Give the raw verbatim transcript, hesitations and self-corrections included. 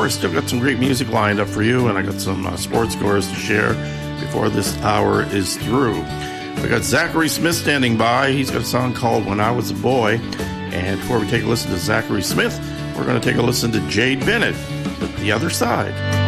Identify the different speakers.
Speaker 1: course, still got some great music lined up for you, and I got some uh, sports scores to share before this hour is through. We got Zachary Smith standing by. He's got a song called When I Was a Boy. And before we take a listen to Zachary Smith, we're going to take a listen to Jade Bennett with The Other Side.